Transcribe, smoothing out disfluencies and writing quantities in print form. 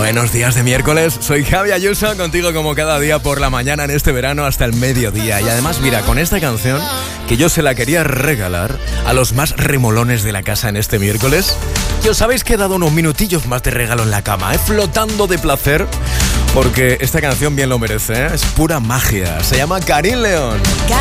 Buenos días de miércoles, soy Javi Ayuso, contigo como cada día por la mañana en este verano hasta el mediodía. Y además, mira, con esta canción que yo se la quería regalar a los más remolones de la casa en este miércoles, que os habéis quedado unos minutillos más de regalo en la cama, flotando de placer, porque esta canción bien lo merece, es pura magia. Se llama Karim León.